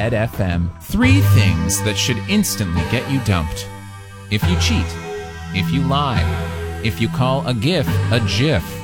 Ed FM. 3 things that should instantly get you dumped. If you cheat, if you lie, if you call a GIF a GIF,